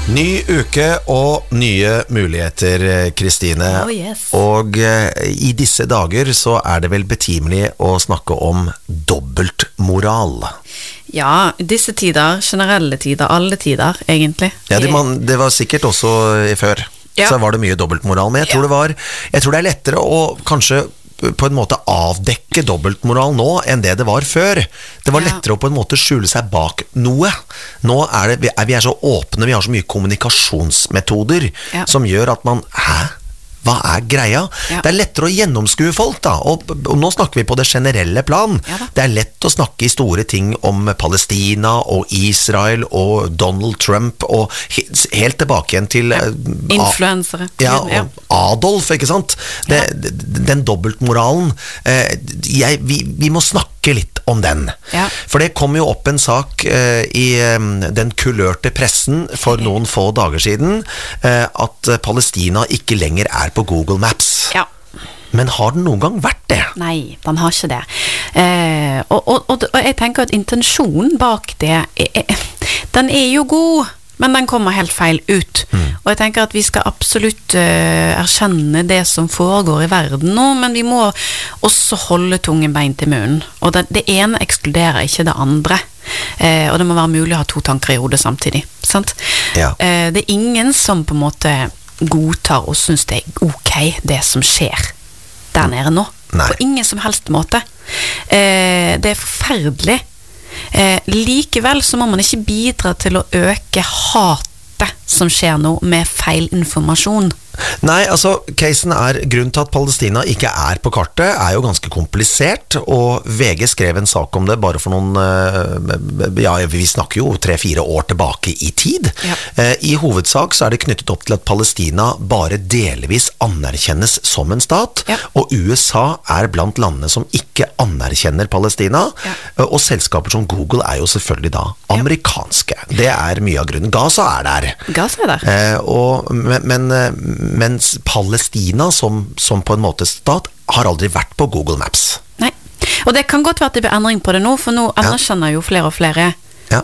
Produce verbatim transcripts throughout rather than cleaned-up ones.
Ny uke og nye muligheter, Kristine. Oh, yes. Og eh, i disse dager så er det vel betimelig å snakke om dobbeltmoral. Ja, disse tider, generelle tider, alle tider, egentlig. Ja, det, man, det var sikkert også i før. Ja. Så var det mye dobbeltmoral, men jeg tror, Ja. det var, jeg tror det er lettere å kanskje på en måte avdekke dobbeltmoral nå enn det det var før. Det var Ja. lettere å på en måte skjule seg bak noe. Nå er det, vi er, vi er så åpne, vi har så mye kommunikasjonsmetoder Ja. som gjør at man, hæ? Hva er greia? Ja. Det er lettere å gjennomskue folk da, og, og nå snakker vi på det generelle plan. Ja da. Det er lett å snakke i store ting om Palestina og Israel og Donald Trump og he, helt tilbake igjen til Ja. eh, Influensere. ja, Ja. og Adolf, ikke sant? Det, den dobbeltmoralen, eh, jeg, vi, vi må snakke litt om den. Ja. For det kom jo opp en sak eh, i eh, den kulørte pressen for noen få dager siden, eh, at Palestina ikke lenger er på Google Maps. Ja. Men har den noen gang vært det? Nei, den har ikke det. Eh, og, og, og, og jeg tenker at intensjonen bak det, er, er, den er jo god, men den kommer helt feil ut. Mm. Og jeg tenker at vi skal absolutt uh, erkjenne det som foregår i verden nå, men vi må også holde tungen beint i munnen. Og det, det ene ekskluderer ikke det andre. Eh, og det må være mulig å ha to tanker i hodet samtidig. Sant? Ja. Eh, det er ingen som på en måte godtar og synes det er ok det som skjer der nede nå. Nei. På ingen som helst måte. Eh, det er forferdelig. Eh, likevel så må man ikke bidra til å øke hatet som skjer nå med feilinformasjon. Nei, altså, casen er, grunnen til at Palestina ikke er på kartet, er jo ganske komplisert, og V G skrev en sak om det bare for noen, ja, vi snakker jo tre-fire år tilbake i tid. Ja. I hovedsak så er det knyttet opp til at Palestina bare delvis anerkjennes som en stat, Ja. og U S A er blant landene som ikke anerkjenner Palestina, Ja. og selskaper som Google er jo selvfølgelig da amerikanske. Det er mye av grunnen. Gaza er der. Gaza er der. Eh, og, men, men, mens Palestina som, som på en måte stat har aldri vært på Google Maps. Nei. Og det kan godt være at det blir endring på det nå, for nå anerkjenner jo flere og flere Ja.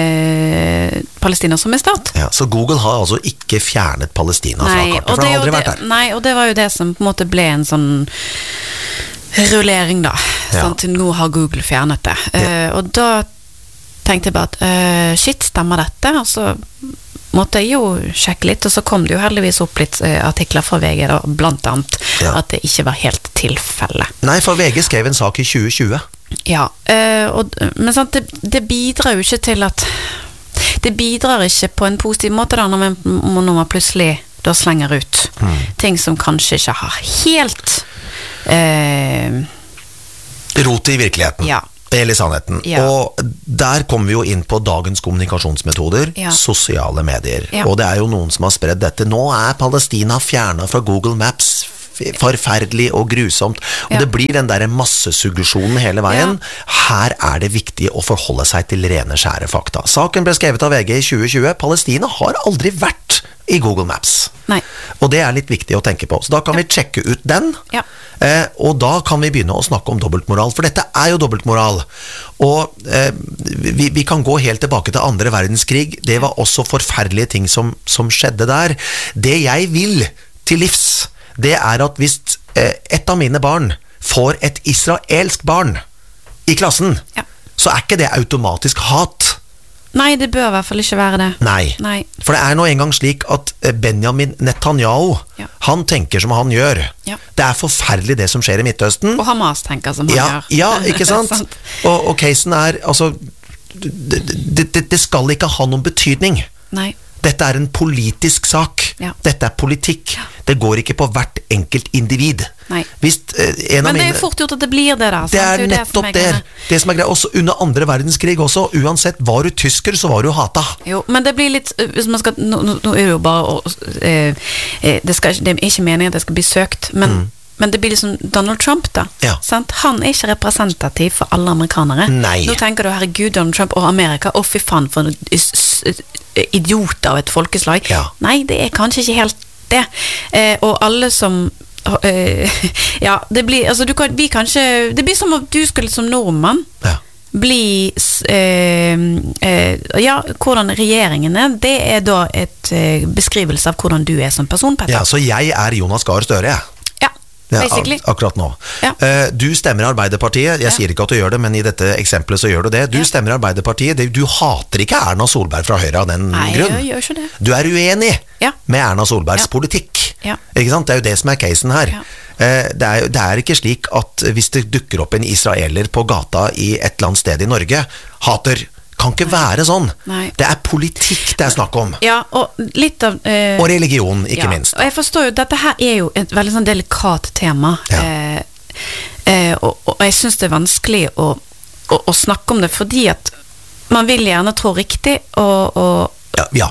eh, Palestina som en stat. Ja, så Google har altså ikke fjernet Palestina fra Nei, kartet, og for det det, har aldri og vært det, der. nei, og det var jo det som på en måte ble en sånn rullering da. Ja. Sånn, til nå har Google fjernet det. Eh, og da tenkte jeg bare at eh, shit, stemmer dette? Og så måtte jeg jo sjekke litt, og så kom det jo heldigvis opp litt eh, artikler fra V G da, blant annet Ja. at det ikke var helt tilfelle. Nei, for V G skrev en sak i tjue tjue. Ja, eh, og, men sant, det, det bidrar jo ikke til at det bidrar ikke på en positiv måte da, når man, når man plutselig da slenger ut Mm. ting som kanskje ikke har helt eh, Rot i virkeligheten. Ja. Eller sannheten. Ja. Og der kommer vi jo inn på dagens kommunikasjonsmetoder, Ja. sosiale medier. Ja. Og det er jo noen som har spredd dette. Nå er Palestina fjernet fra Google Maps. Forferdelig og grusomt. Og Ja. det blir den der massesuggesjonen hele veien. Her er det viktig å forholde seg til rene skjære fakta. Saken ble skrevet av V G i tjue tjue. Palestina har aldri vært i Google Maps. Nei. Og det er litt viktig å tenke på. Så da kan vi sjekke ut den, Ja. eh, og da kan vi begynne å snakke om dobbeltmoral, for dette er jo dobbeltmoral. Og eh, vi, vi kan gå helt tilbake til andre verdenskrig. Det var også forferdelige ting som, som skjedde der. Det jeg vil til livs, det er at hvis eh, et av mine barn får et israelsk barn i klassen, Ja. så er ikke det automatisk hat. Nei, det bør i hvert fall ikke være det. Nei. Nei. For det er nå engang slik at Benjamin Netanyahu, Ja. han tenker som han gjør. Ja. Det er forferdelig det som skjer i Midtøsten. Og Hamas tenker som han Ja, gjør. ja, ikke sant? Sant. og, og casen er, altså, det, det, det, det skal ikke ha noen betydning. Nei. Dette er en politisk sak. Ja. Dette er politikk. Det går ikke på hvert enkelt individ. Nei. Hvis, eh, en av Men det er mine, jo fort gjort at det blir det da. det sant? er jo nettopp som det. jeg- Det som er greit. Også under andre verdenskrig også, uansett, var du tysker, så var du hata. Jo, men det blir litt hvis man skal, nå, nå nå er det jo bare å, eh, eh, det, skal, det er ikke meningen at det skal bli søkt, men, Mm. men det blir liksom Donald Trump da, Ja. sant? Han er ikke representativ for alle amerikanere. Nei. Nå tenker du, herregud, Donald Trump og Amerika, å fy faen for en is- s- idiot av et folkeslag. Ja. Nei, det er kanskje ikke helt det. Eh, og alle som eh, ja, det blir, altså du kan, vi kanskje, det blir som om du skulle som nordmann Ja. bli eh, eh, ja, hvordan regjeringen er, det er da et eh, beskrivelse av hvordan du er som person, Petter. Ja, så jeg er Jonas Gahr Støre, jeg. Ja, Ja, basically. ak akkurat nå. Ja. Uh, du stemmer Arbeiderpartiet, jeg Ja. sier ikke at du gjør det, men i dette eksempelet så gjør du det. Du Ja. stemmer Arbeiderpartiet, det, du hater ikke Erna Solberg fra Høyre av den Nei, grunn. jeg gjør ikke det. Du er uenig Ja. med Erna Solbergs Ja. politikk. Ja. Ikke sant? Det er jo det som er casen her. Ja. Uh, det, er, det er ikke slik at hvis det dukker opp en israeler på gata i et eller annet sted i Norge, hater kan ikke være sånn. Nei. Det er politikk det er snakk om. Ja, og litt av... Eh, Og religion, ikke ja, minst. Og jeg forstår jo, dette her er jo et veldig sånn delikat tema, Ja. eh, eh, og, og jeg synes det er vanskelig å, å, å snakke om det, fordi at man vil gjerne tro riktig, og, og Ja, ja.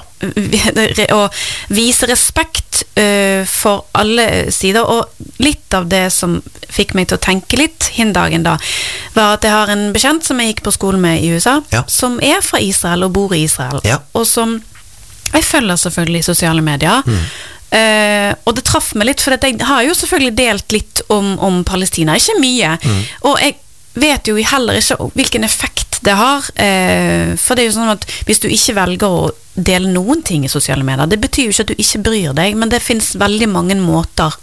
og vise respekt uh, for alle sider, og litt av det som fikk meg til å tenke litt hindagen da, var at jeg har en bekjent som jeg gikk på skolen med i U S A, Ja. som er fra Israel og bor i Israel, Ja. og som jeg følger selvfølgelig i sosiale medier, Mm. uh, og det traff meg litt, for jeg har jo selvfølgelig delt litt om, om Palestina, ikke mye, Mm. og jeg vet jo heller ikke hvilken effekt det har, eh, for det er jo sånn at hvis du ikke velger å dele noen ting i sosiale medier, det betyr jo ikke at du ikke bryr deg, men det finnes veldig mange måter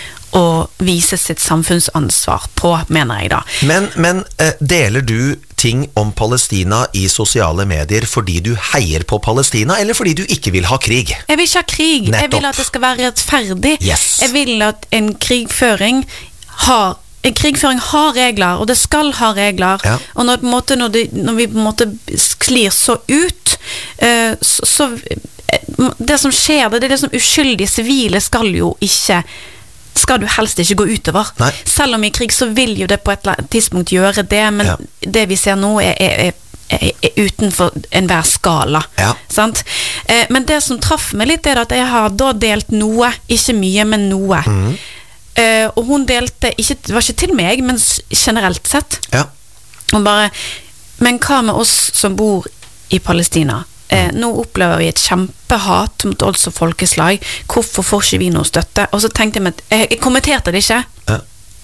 å vise sitt samfunnsansvar på, mener jeg da. Men, men eh, deler du ting om Palestina i sosiale medier fordi du heier på Palestina, eller fordi du ikke vil ha krig? Jeg vil ikke ha krig, jeg Nettopp. vil at det skal være rettferdig, Yes. jeg vil at en krigføring har En krigføring har regler, og det skal ha regler, Ja. og når, på en måte, når, det, når vi på en måte sklir så ut, eh, så, så eh, det som skjer, det er det som uskyldige sivile skal jo ikke, skal du helst ikke gå utover. Nei. Selv om i krig så vil jo det på et eller annet tidspunkt gjøre det, men Ja. det vi ser nå er, er, er, er utenfor enhver skala. Ja. Sant? Eh, men det som traff meg litt er at jeg har da delt noe, ikke mye, men noe. Mhm. Uh, og hun delte, ikke, det var ikke til meg, men s- generelt sett. Ja. Hun bare, men hva med oss som bor i Palestina? Uh, nå opplever vi et kjempehat mot oss som folkeslag. Hvorfor får ikke vi noe støtte? Og så tenkte jeg, med, jeg, jeg kommenterte det ikke. Ja.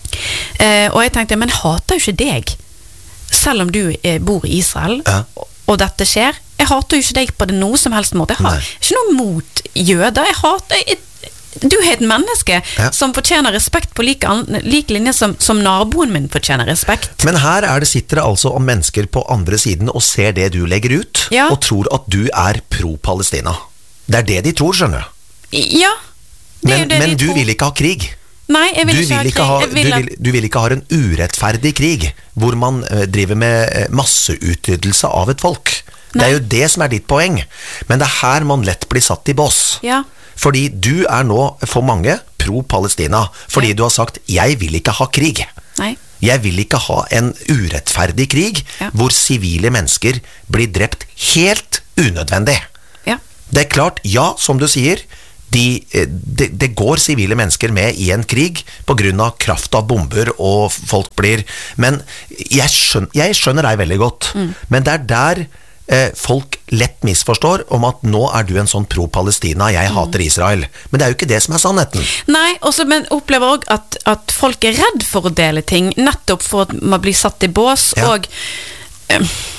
Uh, og jeg tenkte, men jeg hater jo ikke deg. Selv om du eh, bor i Israel, Ja. og, og dette skjer. Jeg hater jo ikke deg på det noe som helst måte. Jeg har Nei. ikke noe mot jøder. Jeg hater... Jeg, du er et menneske Ja. som fortjener respekt på like, an- like linje som, som naboen min fortjener respekt. Men her er det, sitter det altså om mennesker på andre siden og ser det du legger ut, Ja. og tror at du er pro-Palestina. Det er det de tror, skjønner du. Ja, det er jo Men, det men de du tror. vil ikke ha krig. Nei, jeg Du vil ikke ha vil ikke krig. ha, Jeg du vil at- vil, du vil ikke ha en urettferdig krig, hvor man eh, driver med eh, masseutryddelse av et folk. Det Nei. er jo det som er ditt poeng. Men det er her man lett blir satt i bås. Ja. Fordi du er nå, for mange, pro-Palestina. Fordi Ja. du har sagt, jeg vil ikke ha krig. Nei. Jeg vil ikke ha en urettferdig krig, Ja. hvor sivile mennesker blir drept helt unødvendig. Ja. Det er klart, ja, som du sier, de, eh, det, det går sivile mennesker med i en krig på grunn av kraft av bomber og folk blir, men jeg skjønner, jeg skjønner deg veldig godt, Mm. men det er der eh, folk lett misforstår om at nå er du en sånn pro-Palestina, jeg Mm. hater Israel, men det er jo ikke det som er sannheten. Nei, også, men opplever også at, at folk er redd for å dele ting, nettopp for at man blir satt i bås, Ja. og eh,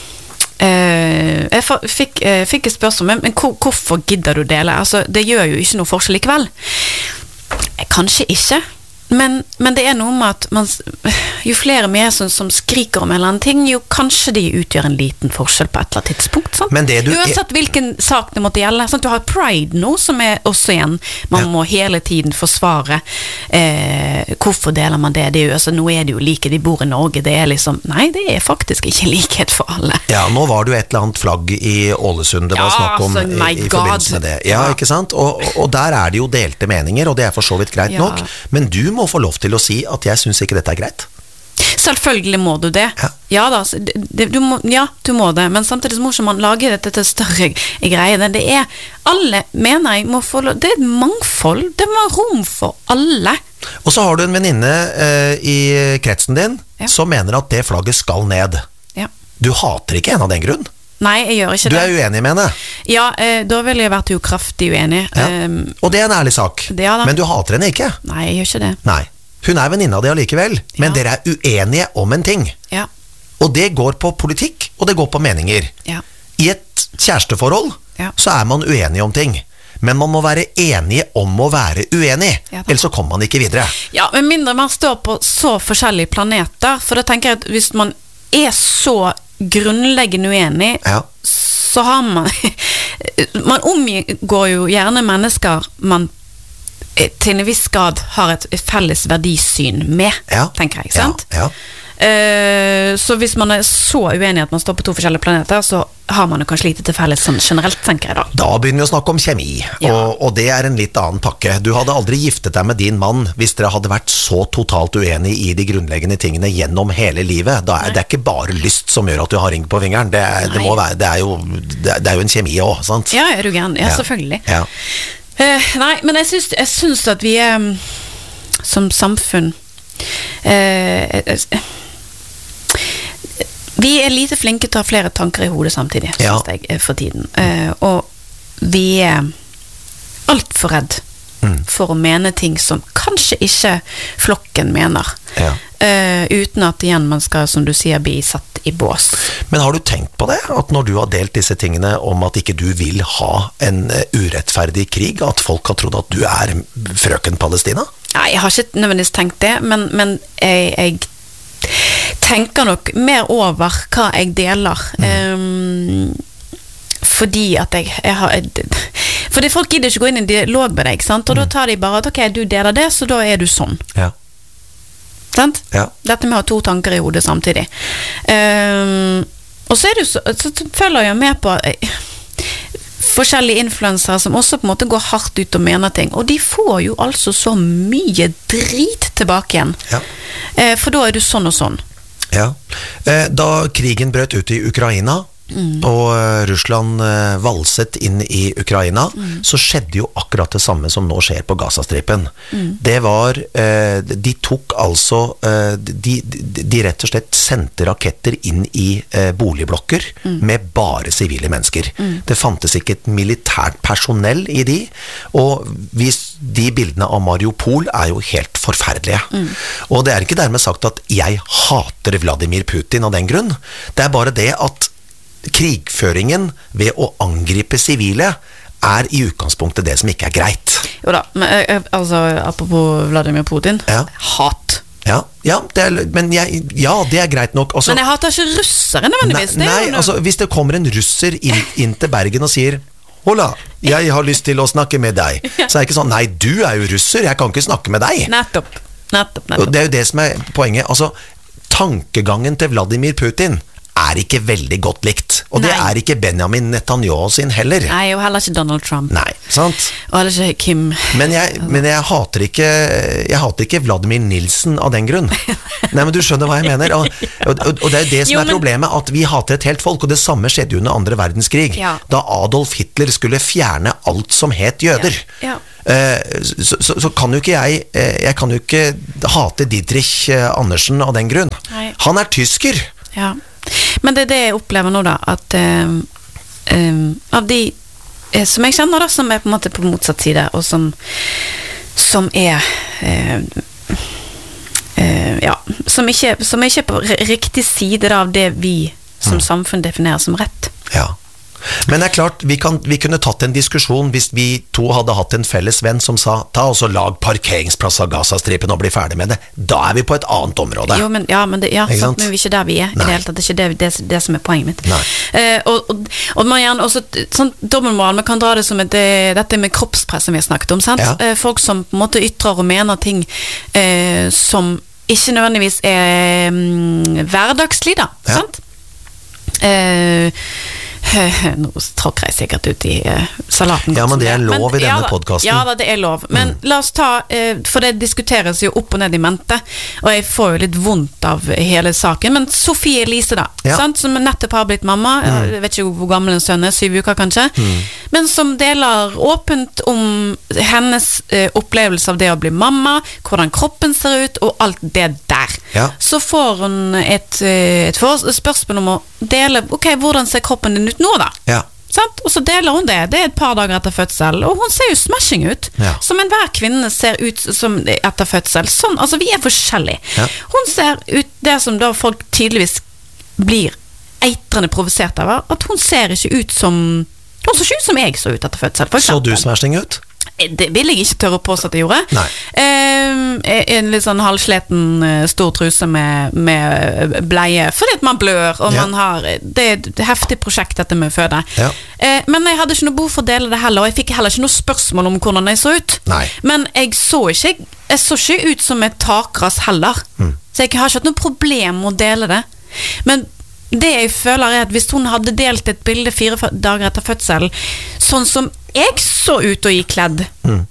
eh, jeg fa- fikk, eh, fikk et spørsmål, men, men hvor, hvorfor gidder du dele? Altså, det gjør jo ikke noe forskjell likevel. Eh, Kanskje ikke, men, men det er noe med at man, s- jo flere vi er som, som skriker om en eller annen ting, jo kanskje de utgjør en liten forskjell på et eller annet tidspunkt, sant? Men det du- Uansett hvilken sak det måtte gjelde, sant? Du har Pride nå, som er også igjen, man Ja. må hele tiden forsvare eh, hvorfor deler man det, det er jo, altså, nå er det jo like, de bor i Norge, det er liksom, nei, det er faktisk ikke likhet for alle. Ja, nå var det jo et eller annet flagg i Ålesund det var Ja, snakk om altså, my i, i God. forbindelse med det. Ja, Ja. ikke sant? Og, og- og der er det jo delte meninger, og det er for så vidt greit Ja. nok, men du må få lov til å si at jeg synes ikke dette er greit. Selvfølgelig må du det. Ja. Ja da, så det, det, du må, ja, du må det, men samtidig så må ikke man lage dette til større greier. Det er, alle mener jeg må få lov, det er et mangfold, det må være rom for alle. Og så har du en venninne eh, i kretsen din Ja. som mener at det flagget skal ned. Ja. Du hater ikke en av den grunn. Nei, jeg gjør ikke Du det. er uenig med henne. Ja, eh, da ville jeg vært jo kraftig uenig. Ja. Um, Og det er en ærlig sak. det er det. Men du hater henne ikke. nei, jeg gjør ikke det. Nei. Hun er venninna di allikevel, men Ja. dere er uenige om en ting. Ja. Og det går på politikk, og det går på meninger. Ja. I et kjæresteforhold Ja. så er man uenig om ting. Men man må være enige om å være uenig, Ja, ellers så kommer man ikke videre. Ja, med mindre man står på så forskjellige planeter, for da tenker jeg at hvis man er så grunnleggende uenig, Ja. så har man man omgår jo gjerne mennesker man til en viss grad har et felles verdisyn med, Ja. tenker jeg, ikke sant? Ja, ja. Eh, så hvis man er så uenig at man står på to forskjellige planeter, så har man jo kanskje lite til felles sånn generelt, tenker jeg da. Da begynner vi å snakke om kjemi, Ja. og, og det er en litt annen pakke. Du hadde aldri giftet deg med din mann hvis dere hadde vært så totalt uenig i de grunnleggende tingene gjennom hele livet. Da er, det er ikke bare lyst som gjør at du har ring på fingeren. Det er, det må være, det er, jo, det er, det er jo en kjemi også, sant? Ja, er du gæren? Ja, Ja. selvfølgelig. Ja. Eh, nei, men jeg syns, jeg syns at vi er, som samfunn eh, eh, vi er lite flinke til å ha flere tanker i hodet samtidig, Ja. synes jeg, eh, for tiden. Eh, og vi er alt for redd Mm. for å mene ting som kanskje ikke flokken mener. Ja. Eh, uten at igjen man skal, som du sier, bli satt i bås. Men har du tenkt på det? At når du har delt disse tingene om at ikke du vil ha en eh, urettferdig krig, at folk har trodd at du er frøken Palestina? Nei, jeg har ikke nødvendigvis tenkt det, men, men jeg, jeg tenker nok mer over hva jeg deler. Mm. Um, fordi at jeg, jeg har Fordi folk gidder ikke gå inn i en dialog med deg, sant? Og mm. da tar de bare at ok, du deler det, så da er du sånn. Ja. Sant? Ja. Dette med å ha to tanker i hodet samtidig. Um, og så er det jo så, så følger jeg med på forskjellige influensere som også på en måte går hardt ut og mener ting, og de får jo altså så mye drit tilbake igjen. Ja. Eh, for da er du sånn og sånn. Ja. Eh, Da krigen brøt ut i Ukraina, mm. og eh, Russland eh, valset inn i Ukraina, mm. så skjedde jo akkurat det samme som nå skjer på Gazastripen. Mm. Det var, eh, de tok altså, eh, de, de, de rett og slett sendte raketter inn i eh, boligblokker mm. med bare sivile mennesker. Mm. Det fantes ikke et militært personell i de, og hvis de bildene av Mariupol er jo helt forferdelige. Mm. Og det er ikke dermed sagt at jeg hater Vladimir Putin av den grunn. Det er bare det at krigføringen ved å angripe sivile er i utgangspunktet det som ikke er greit. Jo da, men altså, apropos Vladimir Putin, Ja. hat. Ja, ja, det er, men jeg, ja, det er greit nok. Altså, Men jeg hater ikke russere nødvendigvis. nei, det er nei jo noe- altså, hvis det kommer en russer inn, inn til Bergen og sier Hola, jeg har lyst til å snakke med deg. Ja. Så er det ikke sånn, nei, du er jo russer, jeg kan ikke snakke med deg. Nettopp, nettopp, Og nettopp. det er jo det som er poenget. Altså, tankegangen til Vladimir Putin er ikke veldig godt likt. Og det Nei. er ikke Benjamin Netanyahu sin heller. Nei, og heller ikke Donald Trump. Nei, sant? Og heller ikke Kim. Men jeg, men jeg hater ikke Jeg hater ikke Vladimir Nilsen av den grunn. Nei, men du skjønner hva jeg mener. Og, og, og det er jo det som Jo, er men- problemet, at vi hater et helt folk, og det samme skjedde jo under andre verdenskrig, Ja. da Adolf Hitler skulle fjerne alt som het jøder. Ja. Eh, så, så, så kan jo ikke jeg eh, Jeg kan jo ikke hate Dietrich eh, Andersen av den grunn. Nei. Han er tysker. Ja. Men det er det jeg opplever nå da, at um, um, av de eh, som jeg kjenner da, som er på en måte på motsatt side, og som, som er eh, eh, ja, som ikke, som ikke er på r- riktig side da, av det vi som samfunn definerer som rett. Ja. Men det er klart, vi, kan, vi kunne tatt en diskusjon hvis vi to hadde hatt en felles venn som sa, ta og så lag parkeringsplass av Gazastripen og bli ferdig med det. Da er vi på et annet område. Jo, men, ja, men, det, ja, Ikke sant, sant? men vi er ikke der vi er. I Nei. det hele tatt, det er ikke det, det, det som er poenget mitt. Nei. Eh, og, og, og man gjerne også, sånn dobbeltmoral, man kan dra det som et, det, dette med kroppspress som vi har snakket om, sant? Ja. Eh, folk som på en måte ytrer og mener ting eh, som ikke nødvendigvis er mm, hverdagslig da, Ja. sant? Eh, nå tråkker jeg sikkert ut i uh, salaten. Ja, men det er lov i denne ja, da- podcasten. Ja da, det er lov. Men Mm. la oss ta, eh, for det diskuteres jo opp og ned i mente, og jeg får jo litt vondt av hele saken, men Sofie Elise da, Ja. sant? Som nettopp har blitt mamma, jeg vet ikke hvor gammel en sønn er, syv uker kanskje, men som deler åpent om hennes eh, opplevelse av det å bli mamma, hvordan kroppen ser ut, og alt det der. Ja. Så får hun et, eh, et for- spørsmål om å dele, ok, hvordan ser kroppen din ut nå da? Ja. Sant? Og så deler hun det. Det er et par dager etter fødsel, og hun ser jo smashing ut. Ja. Som enhver kvinne ser ut som etter fødsel. Sånn, altså vi er forskjellige. Ja. Hun ser ut det som da folk tydeligvis blir eitrende provosert av at hun ser ikke ut som hun ser ikke ut som jeg så ut etter fødsel, for Så eksempel. du smashing ut? Det vil jeg ikke tørre å påstå at jeg gjorde. Nei. Eh, en litt sånn halvsleten eh, stor truse med, med bleie, fordi at man blør, og Ja. man har, det er et heftig prosjekt dette med å føde. Ja. Eh, men jeg hadde ikke noe behov for å dele det heller, og jeg fikk heller ikke noe spørsmål om hvordan jeg så ut. Nei. Men jeg så ikke, jeg så ikke ut som et takras heller. Så jeg har ikke hatt noe problem med å dele det. Men det jeg føler er at hvis hun hadde delt et bilde fire f- dager etter fødsel, sånn som jeg så ut og gikk kledd, Mm.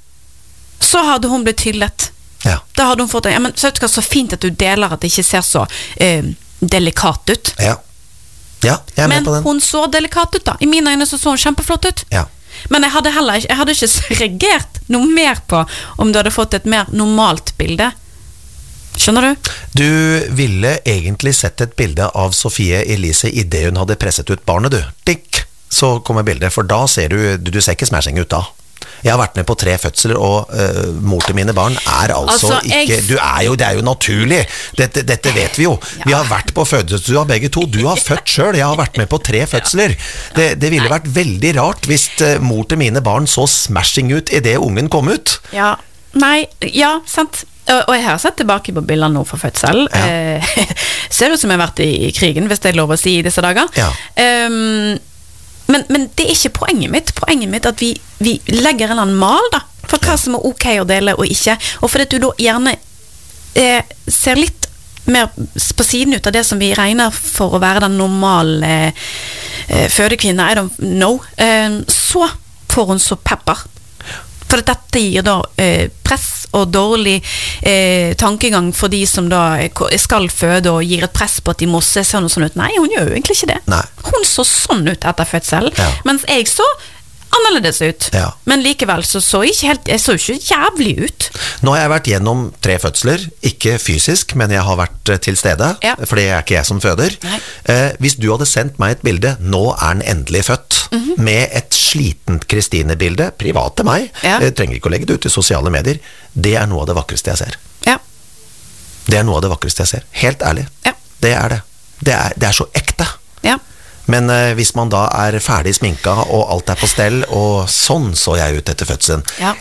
så hadde hun blitt hyllet. Ja. Da hadde hun fått en, ja, men så vet du hva, så fint at du deler at det ikke ser så eh, delikat ut. Ja. Ja, jeg er Men med på den. hun så delikat ut da. I mine øyne så så hun kjempeflott ut. Ja. Men jeg hadde heller ikke, jeg hadde ikke reagert noe mer på om du hadde fått et mer normalt bilde. Skjønner du? Du ville egentlig sett et bilde av Sofie Elise i det hun hadde presset ut barnet, du. Tikk! Så kommer bildet, for da ser du, du, du ser ikke smashing ut da. Jeg har vært med på tre fødsler, og uh, mor til mine barn er altså, Altså, jeg- ikke du er jo, Det er jo naturlig. Dette, dette vet vi jo. Vi har vært på fødestua begge to. Du har født selv. Jeg har vært med på tre fødsler. Det, det ville vært veldig rart hvis uh, mor til mine barn så smashing ut i det ungen kom ut. Ja. Nei, ja, sant. Og, og jeg har sett tilbake på bilder nå for fødsel. Ja. Eh, ser ut som jeg har vært i, i krigen, hvis det er lov å si i disse dager. Ja. Ehm, men, men det er ikke poenget mitt. Poenget mitt er at vi, vi legger en eller annen mal da, for hva som er ok å dele og ikke. Og fordi at du da gjerne eh, ser litt mer på siden ut av det som vi regner for å være den normale eh, eh, fødekvinne, I don't know, eh, så får hun så pepper. For at dette gir da eh, press og dårlig eh, tankegang for de som da skal føde og gir et press på at de må se sånn og sånn ut. Nei, hun gjør jo egentlig ikke det. Nei. Hun så sånn ut etter fødsel, Ja. mens jeg så annerledes ut. Ja. Men likevel så så jeg ikke helt, jeg så ikke jævlig ut. Nå har jeg vært gjennom tre fødsler, ikke fysisk, men jeg har vært eh, til stede, Ja. for det er ikke jeg som føder. Nei. Eh, hvis du hadde sendt meg et bilde, nå er den endelig født, med et slitent Kristine-bilde, privat til meg, Ja. jeg trenger ikke å legge det ut i sosiale medier, det er noe av det vakreste jeg ser. Ja. Det er noe av det vakreste jeg ser, helt ærlig. Ja. Det er det. Det er, det er så ekte. Ja. Men eh, hvis man da er ferdig sminka, og alt er på stell, og sånn så jeg ut etter fødselen, Ja.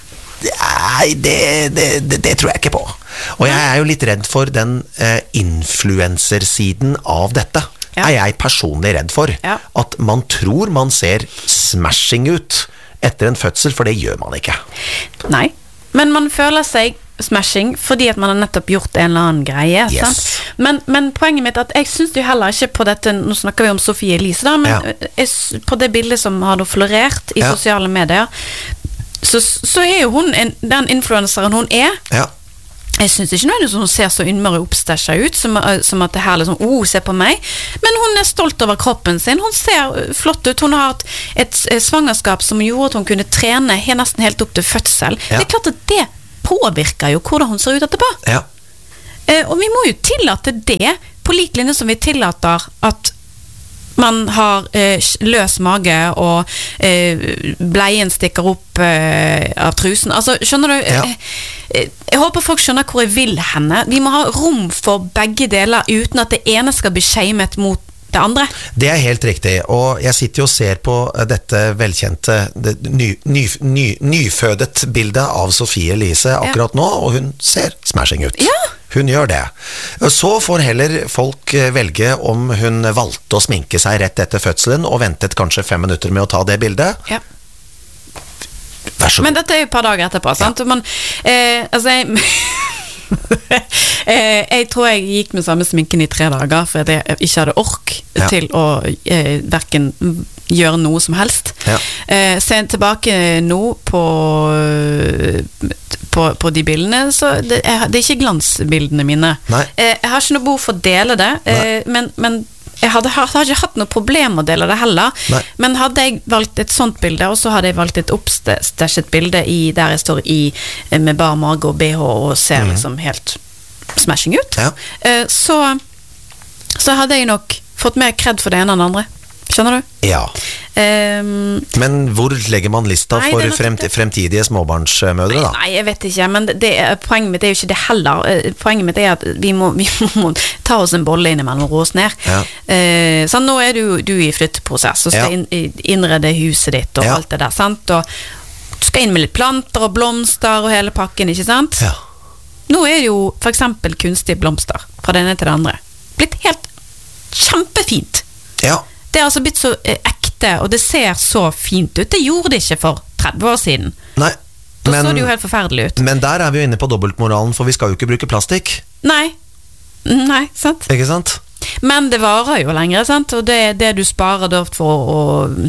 Nei, det, det, det, det tror jeg ikke på. Og jeg er jo litt redd for den eh, influencersiden av dette. Ja. Er jeg personlig redd for. Ja. At man tror man ser smashing ut etter en fødsel, for det gjør man ikke. Nei. Men man føler seg smashing fordi at man har nettopp gjort en eller annen greie. Yes. Sant? Men, men poenget mitt er at jeg synes jo heller ikke på dette, nå snakker vi om Sofie Elise da, men Ja. jeg, s- på det bildet som har da florert i Ja. sosiale medier, så, så er jo hun en, den influenseren hun er. Ja. Jeg synes ikke nødvendigvis hun ser så innmari oppstæsja ut, som, som at det her liksom, oh, se på meg. Men hun er stolt over kroppen sin, hun ser flott ut, hun har hatt et, et svangerskap som gjorde at hun kunne trene he- nesten helt opp til fødsel. Ja. Det er klart at det påvirker jo hvordan hun ser ut etterpå. Ja. Eh, og vi må jo tillate det, på lik linje som vi tillater at man har eh, løs mage og eh, bleien stikker opp eh, av trusen. Altså, skjønner du? Ja. Eh, jeg håper folk skjønner hvor jeg vil henne. Vi må ha rom for begge deler uten at det ene skal bli shamet mot det andre. Det er helt riktig, og jeg sitter jo og ser på dette velkjente det ny, ny, ny, nyfødet bildet av Sofie Elise akkurat nå, og hun ser smashing ut. Ja. Hun gjør det. Så får heller folk velge om hun valgte å sminke seg rett etter fødselen, og ventet kanskje fem minutter med å ta det bildet. Ja. Vær så god. Men dette er jo et par dager etterpå, sant? Man, eh, altså, jeg, eh, jeg tror jeg gikk med samme sminken i tre dager, for at jeg ikke hadde ork Ja. til å eh, hverken gjøre noe som helst. Ja. Eh, se tilbake nå på, på, på de bildene, så det er, det er ikke glansbildene mine. Nei. Eh, jeg har ikke noe behov for å dele det, eh, men, men jeg hadde, hadde ikke hatt noe problem å dele det heller. Nei. Men hadde jeg valgt et sånt bilde, og så hadde jeg valgt et oppstæsjet bilde i, der jeg står i med bar mage og B H og ser liksom helt smashing ut, Ja. eh, så, så hadde jeg nok fått mer kred for det ene enn det andre. Skjønner du? Ja. Um, Men hvor legger man lista Nei, for det er nok fremt, det. fremtidige småbarnsmødre, da? Nei, jeg vet ikke, men det, poenget mitt er jo ikke det heller. Eh, Poenget mitt er at vi må, vi må ta oss en bolle innimellom og roe oss ned. Ja. Eh, så nå er du, du i flytteprosess, og skal Ja. inn, innrede huset ditt og Ja. alt det der, sant? Og du skal inn med litt planter og blomster og hele pakken, ikke sant? Ja. Nå er det jo for eksempel kunstige blomster fra det ene til det andre. Blitt helt kjempefint. Ja. Det er altså blitt så eh, ekte, og det ser så fint ut. Det gjorde det ikke for tretti år siden. Nei, Da men, så det jo helt forferdelig ut. men der er vi jo inne på dobbeltmoralen, for vi skal jo ikke bruke plastikk, Nei. Nei, sant? ikke sant? Men det varer jo lenger, sant? Og det er det du sparer da for å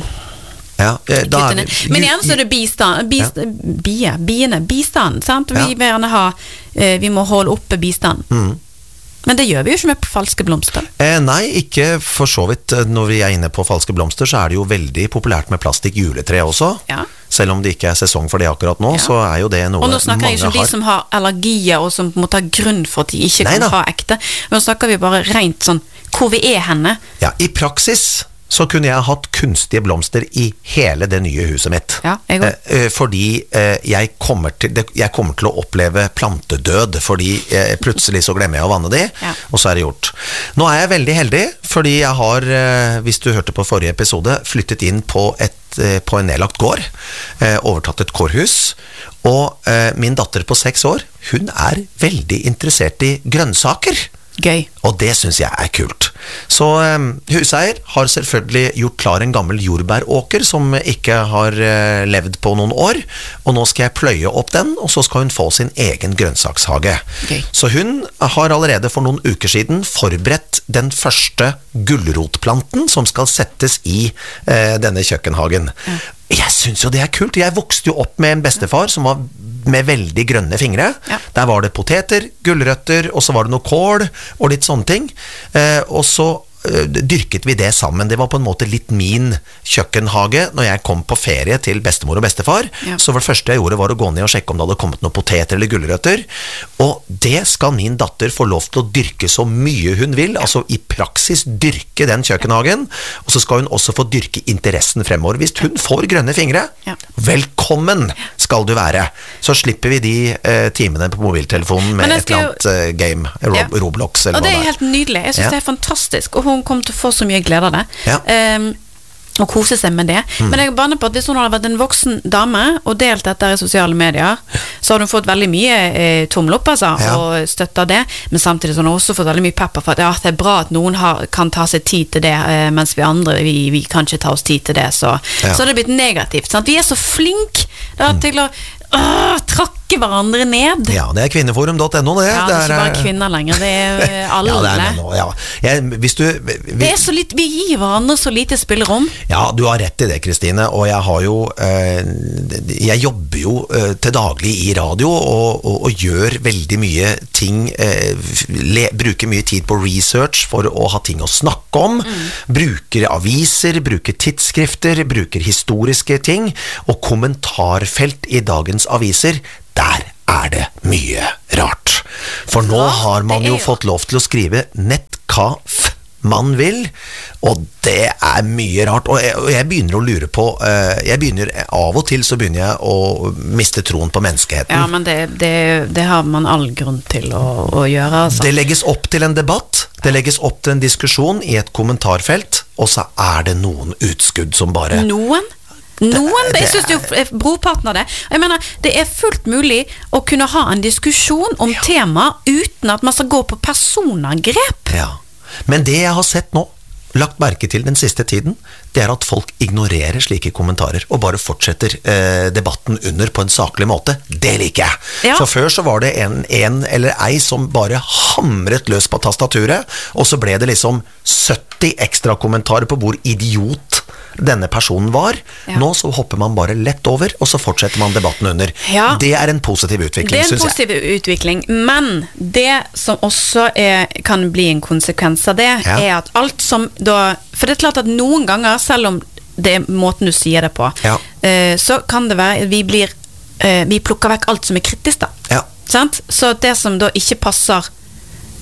Ja, eh, da kutte er ned. vi- Men igjen så er det bistand, bist, bie, biene, bistand, sant? Vi Ja. vil gjerne ha, eh, vi må holde oppe bistand. Mm. Men det gjør vi jo ikke med på falske blomster. Eh, nei, ikke for så vidt. Når vi er inne på falske blomster, så er det jo veldig populært med plastikk juletre også. Ja. Selv om det ikke er sesong for det akkurat nå, Ja. så er jo det noe Og nå snakker jeg ikke om mange de har. som har allergier og som må ta grunn for at de ikke Nei kan da. ha ekte. Nå snakker vi bare rent sånn hvor vi er henne. Ja, i praksis så kunne jeg hatt kunstige blomster i hele det nye huset mitt. Ja, jeg også. Eh, eh, fordi eh, jeg, kommer til, det, jeg kommer til å oppleve plantedød, fordi eh, plutselig så glemmer jeg å vanne de, Ja. og så er det gjort. Nå er jeg veldig heldig, fordi jeg har, eh, hvis du hørte på forrige episode, flyttet inn på, et, eh, på en nedlagt gård, eh, overtatt et kårhus, og eh, min datter på seks år, hun er veldig interessert i grønnsaker. Gøy. Og det synes jeg er kult. Så um, huseier har selvfølgelig gjort klar en gammel jordbæråker som ikke har uh, levd på noen år, og nå skal jeg pløye opp den, og så skal hun få sin egen grønnsakshage. Gøy. Så hun har allerede for noen uker siden forberedt den første gulrotplanten som skal settes i uh, denne kjøkkenhagen. Ja. Jeg synes jo det er kult. Jeg vokste jo opp med en bestefar som var med veldig grønne fingre. Ja. Der var det poteter, gulrøtter, og så var det noe kål og litt sånne ting. Eh, og så eh, dyrket vi det sammen. Det var på en måte litt min kjøkkenhage når jeg kom på ferie til bestemor og bestefar. Ja. Så det første jeg gjorde var å gå ned og sjekke om det hadde kommet noen poteter eller gulrøtter. Og det skal min datter få lov til å dyrke så mye hun vil, altså i praksis dyrke den kjøkkenhagen, og så skal hun også få dyrke interessen fremover. Hvis hun får grønne fingre, Ja. velkommen skal du være. Så slipper vi de eh, timene på mobiltelefonen med Men jeg et eller skal annet eh, game, Rob, Ja. Roblox eller Og det hva er det er. helt nydelig. Jeg synes Ja. det er fantastisk, og hun kommer til å få så mye glede av det. Ja. Ehm, og kose seg med det. Mm. Men jeg er banne på at hvis hun hadde vært en voksen dame og delt dette i sosiale medier, så hadde hun fått veldig mye eh, tommel opp, altså, Ja. og støtta det. Men samtidig så har hun også fått veldig mye pepper for at ja, det er bra at noen har, kan ta seg tid til det, eh, mens vi andre, vi, vi kan ikke ta oss tid til det. Så, Ja. så har det blitt negativt. Sant? Vi er så flinke til å øh, trakke hverandre ned. Ja, det er kvinneforum punktum no det. Ja, det er ikke bare eh, kvinner lenger, det er eh, alle. Ja, det er det nå, ja. Jeg, hvis du, vi, Det er så litt, vi gir hverandre så lite spillerom. Ja, du har rett i det, Kristine, og jeg har jo eh, jeg jobber jo eh, til daglig i radio og, og, og gjør veldig mye ting, eh, le, bruker mye tid på research for å ha ting å snakke om, Mm. bruker aviser, bruker tidsskrifter, bruker historiske ting, og kommentarfelt i dagens aviser, der er det mye rart. For nå Ja, har man det er jo jo- fått lov til å skrive nett hva f man vil, og det er mye rart, og jeg, og jeg begynner å lure på, eh, jeg begynner, av og til så begynner jeg å miste troen på menneskeheten. Ja, men det, det, det har man all grunn til å, å gjøre, altså. Det legges opp til en debatt, det legges opp til en diskusjon i et kommentarfelt, og så er det noen utskudd som bare... Noen? Noen, det jeg synes det er jo brorparten av det. Jeg mener, det er fullt mulig å kunne ha en diskusjon om tema uten at man skal gå på personangrep. Ja, men det jeg har sett nå, lagt merke til den siste tiden, det er at folk ignorerer slike kommentarer, og bare fortsetter eh, debatten under på en saklig måte. Det liker jeg. Ja. For før så var det en, en eller ei som bare hamret løs på tastaturet, og så ble det liksom sytti ekstra kommentarer på hvor idiot denne personen var. Ja. Nå så hopper man bare lett over, og så fortsetter man debatten under. Ja. Det er en positiv utvikling, Det er en synes jeg. positiv utvikling, men det som også er, kan bli en konsekvens av det, Ja. er at alt som da, for det er klart at noen ganger, selv om det er måten du sier det på, Ja. eh, så kan det være, vi blir, eh, vi plukker vekk alt som er kritisk da. Ja. Sant? Så det som da ikke passer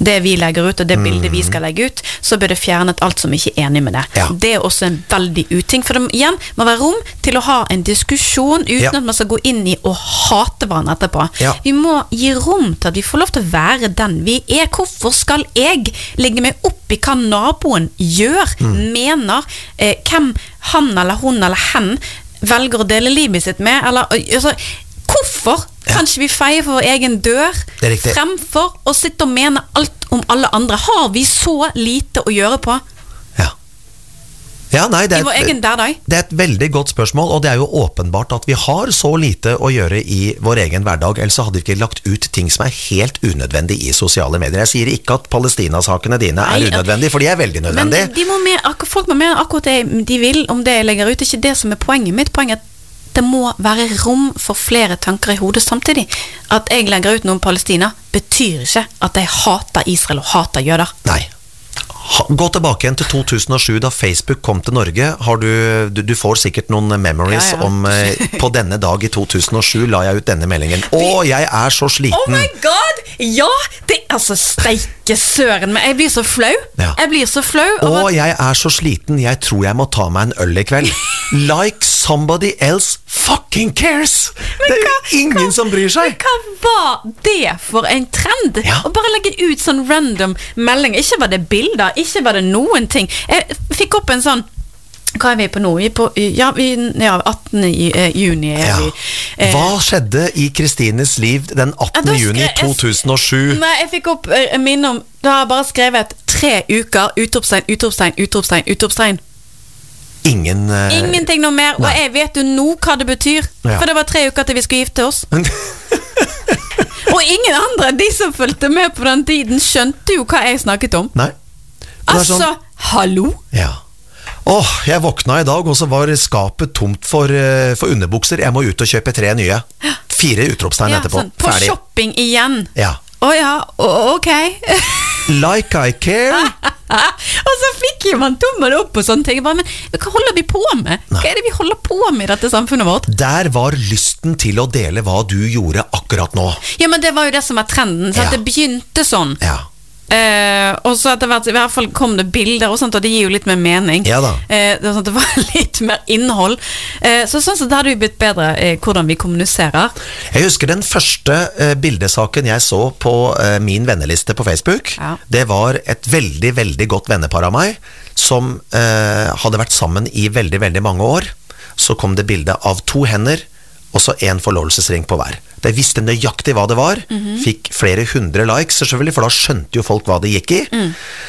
det vi legger ut, og det bildet vi skal legge ut, så bør det fjernet alt som ikke er enig med det. Ja. Det er også en veldig uting, for det igjen må være rom til å ha en diskusjon uten Ja. at man skal gå inn i og hate hverandre etterpå. Ja. Vi må gi rom til at vi får lov til å være den vi er. Hvorfor skal jeg legge meg opp i hva naboen gjør, mm. mener, eh, hvem han eller hun eller hen velger å dele livet sitt med, eller altså, hvorfor ja. kan ikke vi feie for vår egen dør fremfor å sitte og mene alt om alle andre? Har vi så lite å gjøre på? Ja. Ja, nei, det er, I vår egen hverdag? Det er et veldig godt spørsmål, og det er jo åpenbart at vi har så lite å gjøre i vår egen hverdag, ellers så hadde vi ikke lagt ut ting som er helt unødvendig i sosiale medier. Jeg sier ikke at Palestina-sakene dine er unødvendige, for de er veldig nødvendige. Men de må med, folk må mene akkurat det de vil om det jeg legger ut, ikke det som er poenget. Mitt poeng er at det må være rom for flere tanker i hodet samtidig. At jeg legger ut noe om Palestina betyr ikke at jeg hater Israel og hater jøder. Nei. Gå tilbake igjen til to tusen og sju da Facebook kom til Norge. Har du, du, du får sikkert noen memories ja, ja. om eh, på denne dag i to tusen og sju la jeg ut denne meldingen. Å, jeg er så sliten. Oh my god! Ja, det er altså steike søren, men jeg blir så flau. Ja. Jeg blir så flau. Å, jeg er så sliten, jeg tror jeg må ta meg en øl i kveld. Like somebody else fucking cares! Men det er hva, ingen hva, som bryr seg. Hva var det for en trend? Ja. Å bare legge ut sånn random melding. Ikke var det bilder, ikke var det noen ting. Jeg fikk opp en sånn, hva er vi på nå? Vi er på, ja, vi, ja, attende juni er ja. vi. Eh, Hva skjedde i Kristines liv den attende juni to tusen og sju? Nei, jeg fikk opp en minne om, da har jeg bare skrevet tre uker, utropstegn, utropstegn, utropstegn, utropstegn. Ingen uh, Ingenting noe mer, nei. Og jeg vet jo nå hva det betyr, ja. For det var tre uker til vi skulle gifte oss. Og ingen andre, de som fulgte med på den tiden, skjønte jo hva jeg snakket om. Nei. Altså, sånn, hallo? Ja. Åh, jeg våkna i dag, og så var skapet tomt for, uh, for underbukser. Jeg må ut og kjøpe tre nye. Fire utropstegn ja, etterpå. Sånn, på ferdig. Shopping igjen. Ja. Å oh, ja, oh, ok. Like I care. Og så fikk jo man tommel opp og sånne ting. Bare, men hva holder vi på med? Nei. Hva er det vi holder på med i dette samfunnet vårt? Der var lysten til å dele hva du gjorde akkurat nå. Ja, men det var jo det som var trenden. Så ja. At det begynte sånn. Ja. Eh, og så etter hvert, i hvert fall kom det bilder og sånt, og det gir jo litt mer mening. Ja da. Eh, det, sånn, det var litt mer innhold. Eh, så sånn så det hadde jo blitt bedre eh, hvordan vi kommuniserer. Jeg husker den første eh, bildesaken jeg så på eh, min venneliste på Facebook. Ja. Det var et veldig, veldig godt vennepar av meg som eh, hadde vært sammen i veldig, veldig mange år. Så kom det bilde av to hender og så en forlovelsesring på hver. De visste nøyaktig hva det var, mm-hmm. fikk flere hundre likes, selvfølgelig, for da skjønte jo folk hva det gikk i. Mm.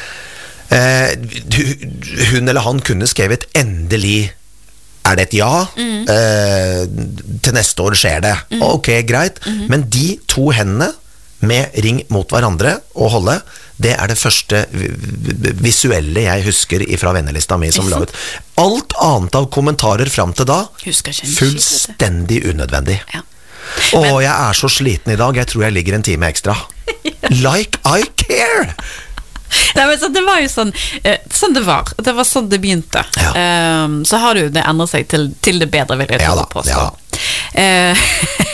Eh, hun eller han kunne skrevet endelig er det et ja, mm. eh, til neste år skjer det. Mm. Ok, greit. Mm-hmm. Men de to hendene med ring mot hverandre og holde, det er det første visuelle jeg husker fra vennelista mi som la ut. Alt annet av kommentarer frem til da, fullstendig unødvendig. Ja. Åh, jeg er så sliten i dag, jeg tror jeg ligger en time ekstra. Like I care! Nei, men så det var jo sånn, eh, sånn det var. Det var sånn det begynte. Ja. Um, så har det jo det endret seg til, til det bedre, vil jeg ja, tro på. Ja. Uh,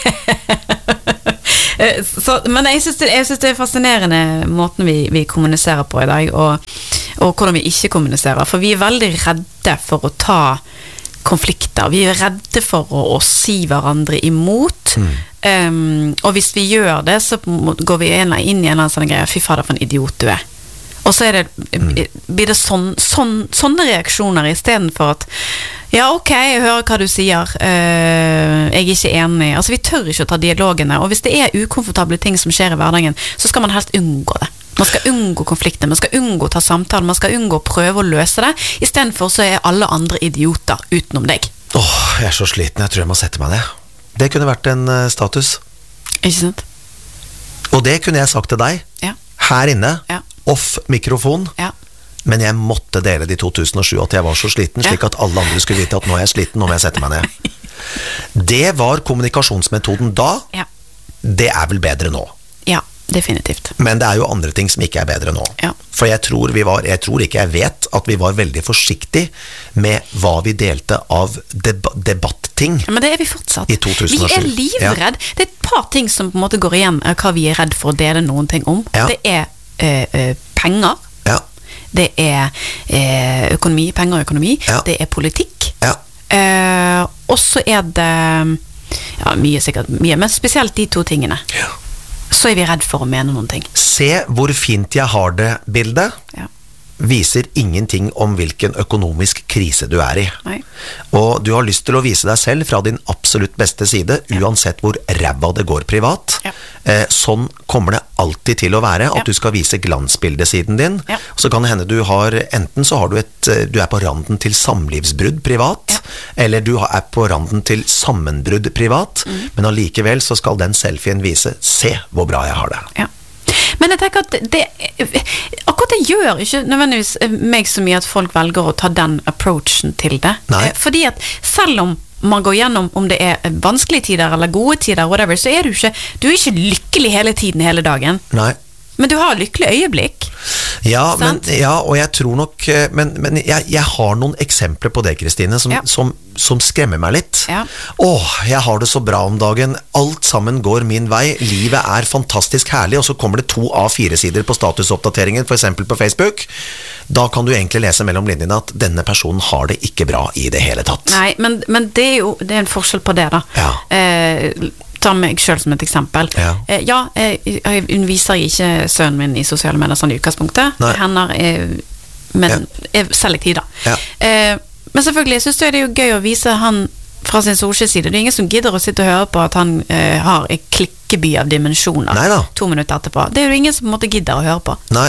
så, men jeg synes, det, jeg synes det er fascinerende måten vi, vi kommuniserer på i dag, og, og hvordan vi ikke kommuniserer. For vi er veldig redde for å ta konflikter. Vi er redde for å, å si hverandre imot. Mm. Um, og hvis vi gjør det, så går vi inn i en eller annen sånn greie. Fy fader, for en idiot du er. Og så er det, blir det sånn, sånn, sånne reaksjoner i stedet for at ja, ok, jeg hører hva du sier, uh, jeg er ikke enig. Altså, vi tør ikke å ta dialogene, og hvis det er ukomfortable ting som skjer i hverdagen, så skal man helst unngå det. Man skal unngå konflikter, man skal unngå å ta samtale, man skal unngå å prøve å løse det. I stedet for så er alle andre idioter utenom deg. Åh, jeg er så sliten, jeg tror jeg må sette meg ned. Det kunne vært en uh, status. Ikke sant? Og det kunne jeg sagt til deg, ja. Her inne, ja. Off mikrofon, ja. Men jeg måtte dele det i to tusen og sju at jeg var så sliten, slik at alle andre skulle vite at nå er jeg sliten, nå må jeg sette meg ned. Det var kommunikasjonsmetoden da, ja. Det er vel bedre nå. Ja, definitivt. Men det er jo andre ting som ikke er bedre nå. Ja. For jeg tror vi var, jeg tror ikke jeg vet at vi var veldig forsiktige med hva vi delte av deb- debattting. Ja, men det er vi fortsatt. I to tusen og sju. Vi er livredd. Ja. Det er et par ting som på en måte går igjen, hva vi er redd for å dele noen ting om. Ja. Det er eh, eh, penger, Ja. det er eh, økonomi, penger og økonomi, Ja. det er politikk, Ja. eh, og så er det, ja, mye sikkert, mye, men spesielt de to tingene. Ja. Så er vi redd for å mene noen ting. Se hvor fint jeg har det bildet. Ja. Viser ingenting om hvilken økonomisk krise du er i. Nei. Og du har lyst til å vise deg selv fra din absolutt beste side, uansett hvor ræva det går privat. Ja. Eh, sånn kommer det alltid til å være, at Ja. du skal vise glansbildesiden din. Ja. Så kan det hende du har, enten så har du et, du er på randen til samlivsbrudd privat, Ja. eller du er på randen til sammenbrudd privat, Mm. men allikevel så skal den selfien vise, se hvor bra jeg har det. Ja. Men jeg tenker at det, det, akkurat det gjør ikke nødvendigvis meg så mye at folk velger å ta den approachen til det. Nei. Eh, Fordi at selv om man går gjennom om det er vanskelige tider eller gode tider, whatever, så er du ikke, du er ikke lykkelig hele tiden, hele dagen. Nei. Men du har lykkelige øyeblikk. Ja, men, Sant? ja, og jeg tror nok Men, men jeg, jeg har noen eksempler på det, Kristine, som, Ja. som, som skremmer meg litt. Ja. Åh, jeg har det så bra om dagen. Alt sammen går min vei. Livet er fantastisk herlig, og så kommer det to A fire sider på statusoppdateringen, for eksempel på Facebook. Da kan du egentlig lese mellom linjene at denne personen har det ikke bra i det hele tatt. Nei, men, men det er jo det er en forskjell på det, da. Ja. Eh, ta meg selv som et eksempel. Ja. Eh, ja, eh, jeg underviser ikke sønnen min i sosiale medier sånn i utgangspunktet. Nei. Hender er, men er selektiv, da. Ja. Eh, men selvfølgelig, jeg synes det er jo gøy å vise han fra sin solside. Det er ingen som gidder å sitte og høre på at han eh, har en klikkeby av dimensjoner. Nei da. To minutter etterpå. Det er jo ingen som på en måte gidder å høre på. Nei.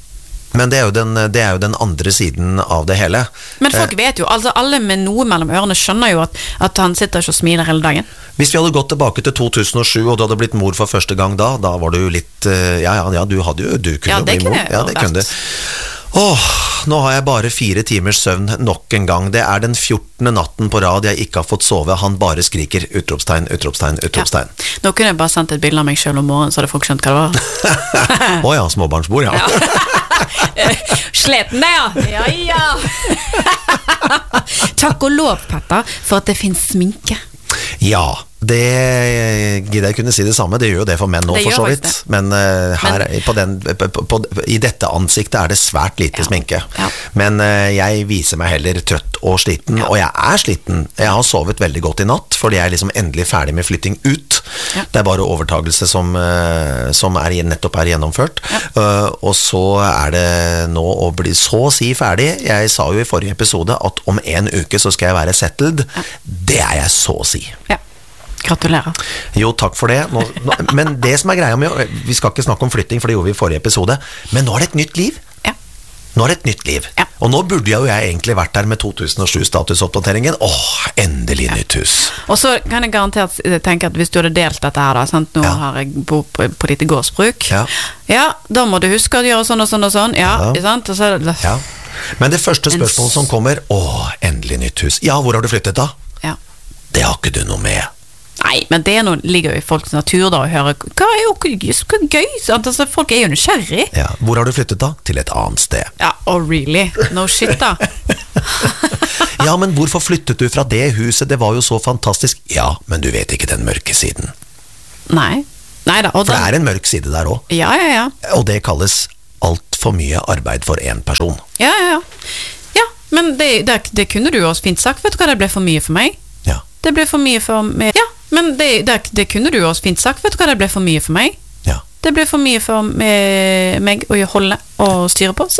Men det er, jo den, det er jo den andre siden av det hele. Men folk vet jo, altså alle med noe mellom ørene skjønner jo at, at han sitter ikke og smiler hele dagen. Hvis vi hadde gått tilbake til to tusen og sju, og du hadde blitt mor for første gang da, da var du jo litt, eh, ja, ja, ja, du hadde jo, du kunne Ja, jo det bli kunne mor. jeg Ja, jo det vært. kunne du. Åh, nå har jeg bare fire timers søvn nok en gang. Det er den fjortende natten på rad jeg ikke har fått sove. Han bare skriker, utropstegn, utropstegn, utropstegn. Nå kunne jeg bare sendt et bilde av meg selv om morgenen, så hadde folk skjønt hva det var. Åja, småbarnsbord, ja. Sleten det, ja. Ja, ja. Takk og lov, Petter, for at det finnes sminke. Ja, det gidder jeg kunne si det samme. Det gjør jo det for menn nå, Det for gjør så faktisk vidt. Men uh, her, på den, på, på, i dette ansiktet er det svært lite Ja. sminke. Ja. Men uh, jeg viser meg heller trøtt og sliten, Ja. og jeg er sliten. Jeg har sovet veldig godt i natt, fordi jeg er liksom endelig ferdig med flytting ut. Ja. Det er bare overtagelse som, uh, som er, nettopp er gjennomført. Ja. Uh, og så er det nå å bli så å si ferdig. Jeg sa jo i forrige episode at om en uke så skal jeg være settled. Ja. Det er jeg så å si. Ja. Gratulerer. Jo, takk for det. Nå, nå, men det som er greia med, vi skal ikke snakke om flytting, for det gjorde vi i forrige episode, men nå er det et nytt liv. Ja. Nå er det et nytt liv. Ja. Og nå burde jeg jo jeg egentlig vært der med to tusen og sju-statusoppdateringen. Åh, endelig nytt hus. Og så kan jeg garantert tenke at hvis du hadde delt dette her da, sant? Nå Ja. har jeg bo på, på ditt gårdsbruk. Ja. Ja, da må du huske å gjøre sånn og sånn og sånn. Ja, Ja. ikke sant? Og så, er det- Ja. Men det første En spørsmålet som kommer, åh, endelig nytt hus. Ja, hvor har du flyttet da? ja. Det har ikke du noe med. Nei, men det er noe, ligger jo i folks natur da, å høre hva er jo hva er gøy, sant? Altså, folk er jo nysgjerrig. Ja, hvor har du flyttet da? Til et annet sted. Ja, oh really? No shit da. Ja, men hvorfor flyttet du fra det huset? Det var jo så fantastisk. Ja, men du vet ikke den mørke siden. Nei. Nei da. Og For det da, er en mørk side der også. ja, ja, ja. Og det kalles alt for mye arbeid for en person. Ja, ja, ja. Ja, men det, det, det kunne du jo også fint sagt. Vet du hva, det ble for mye for meg. Ja. Det ble for mye for meg. Ja, men det, det, det kunne du jo også fint sagt. Vet du hva, det ble for mye for meg. Ja. Det ble for mye for meg, meg å holde og styre på. Så